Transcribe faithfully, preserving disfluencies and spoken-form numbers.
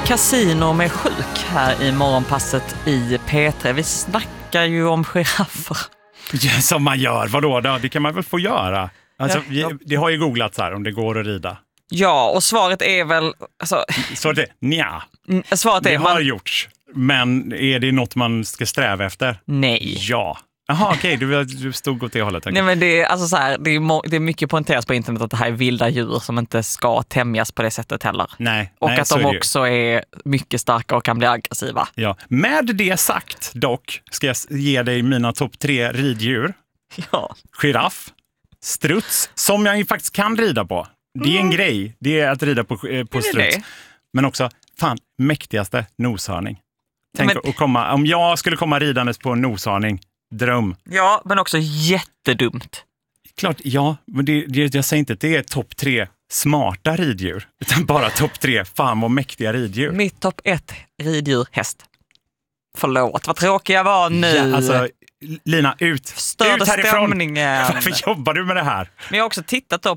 Casino med sjuk här i morgonpasset i P tre. Vi snackar ju om giraffer. Ja, som man gör, vadå då? Det kan man väl få göra? Alltså, Ja. vi, det har ju googlats här om det går att rida. Ja, och svaret är väl... Alltså, Svaret är nja. Svaret är Det har man, gjorts, men är det något man ska sträva efter? nej. Ja. Jaha, okej, okay, du, du stod åt det hållet. Nej, men det är, alltså så här, det, är må, det är mycket poängteras på internet att det här är vilda djur som inte ska tämjas på det sättet heller. Nej, och nej, att så de är det också är mycket starka och kan bli aggressiva. Ja. Med det sagt dock ska jag ge dig mina topp tre riddjur. Ja. Giraff, struts, som jag ju faktiskt kan rida på. Det är en mm. grej, det är att rida på, eh, på struts. Det? Men också, fan, mäktigaste noshörning. Tänk men... att komma, om jag skulle komma ridandes på en noshörning, dröm. Ja, men också jättedumt. Klart, ja, men det, det, jag säger inte att det är topp tre smarta riddjur, utan bara topp tre, fan vad mäktiga riddjur. Mitt topp ett riddjur, häst. Förlåt, vad tråkig jag var nu. Ja, alltså, Lina, ut. Störde ut härifrån. Stämningen. Varför jobbar du med det här? Men jag har också tittat då